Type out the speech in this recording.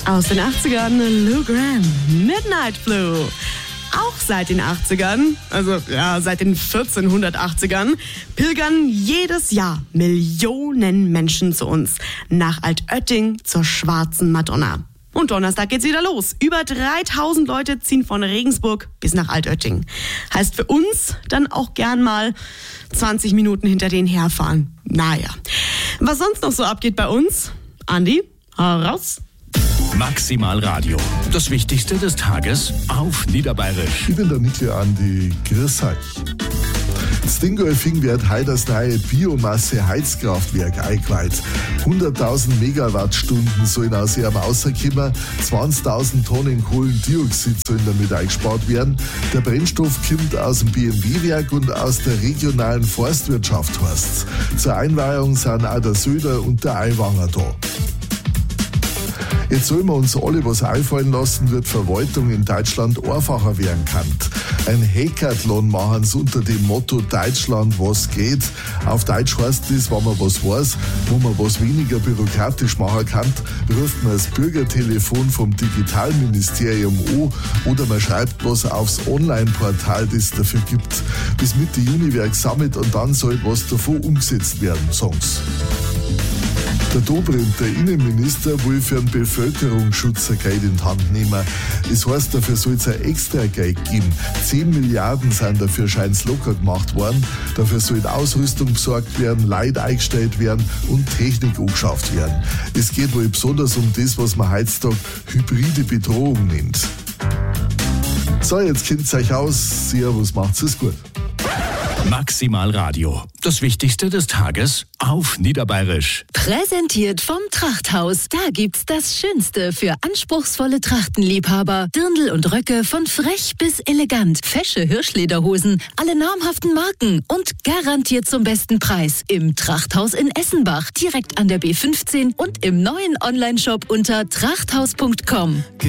Aus den 80ern Lou Gramm, Midnight Blue. Auch seit den 80ern, also ja, seit den 1480ern, pilgern jedes Jahr Millionen Menschen zu uns nach Altötting zur Schwarzen Madonna. Und Donnerstag geht's wieder los. Über 3000 Leute ziehen von Regensburg bis nach Altötting. Heißt für uns dann auch gern mal 20 Minuten hinter denen herfahren. Naja, was sonst noch so abgeht bei uns? Andi, raus. Maximal Radio. Das Wichtigste des Tages auf Niederbayerisch. Ich bin der Niki Andi. Grüß euch. Das Dingolfing wird heute das neue Biomasse-Heizkraftwerk eingeweiht. 100.000 Megawattstunden sollen aus ihrem rauskommen, 20.000 Tonnen Kohlendioxid sollen damit eingespart werden. Der Brennstoff kommt aus dem BMW-Werk und aus der regionalen Forstwirtschaft heißt's. Zur Einweihung sind auch der Söder und der Aiwanger da. Jetzt sollen wir uns alle was einfallen lassen, wird Verwaltung in Deutschland einfacher werden kann. Ein Hackathon machen sie unter dem Motto Deutschland, was geht. Auf Deutsch heißt das, wenn man was weiß, wo man was weniger bürokratisch machen kann, ruft man das Bürgertelefon vom Digitalministerium an oder man schreibt was aufs Online-Portal, das es dafür gibt. Bis Mitte Juni wird gesammelt und dann soll was davon umgesetzt werden, sagen sie. Der Dobrindt, der Innenminister, will für den Bevölkerungsschutz ein Geld in die Hand nehmen. Das heißt, dafür soll es ein extra Geld geben. 10 Milliarden sind dafür scheint's locker gemacht worden. Dafür soll Ausrüstung besorgt werden, Leute eingestellt werden und Technik angeschafft werden. Es geht wohl besonders um das, was man heutzutage hybride Bedrohung nennt. So, jetzt kennt's euch aus. Servus, macht's es gut. Maximal Radio. Das Wichtigste des Tages auf Niederbayerisch. Präsentiert vom Trachthaus. Da gibt's das Schönste für anspruchsvolle Trachtenliebhaber. Dirndl und Röcke von frech bis elegant. Fesche Hirschlederhosen, alle namhaften Marken und garantiert zum besten Preis. Im Trachthaus in Essenbach, direkt an der B15 und im neuen Onlineshop unter trachthaus.com.